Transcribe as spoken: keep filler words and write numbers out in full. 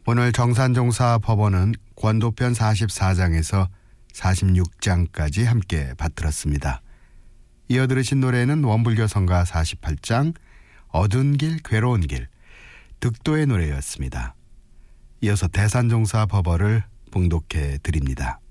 오늘 정산종사 법원은 권도편 사십사 장에서 사십육 장까지 함께 받들었습니다. 이어 들으신 노래는 원불교 성가 사십팔 장 어두운 길 괴로운 길 득도의 노래였습니다. 이어서 대산종사 법어를 봉독해 드립니다.